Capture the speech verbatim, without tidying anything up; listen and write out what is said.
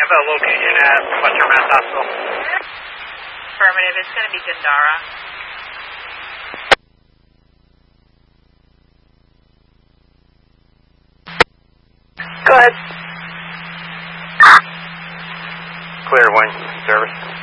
have a location at Western Mass Hospital. Affirmative, it's going to be Gandara. Go ahead. Clear one, service.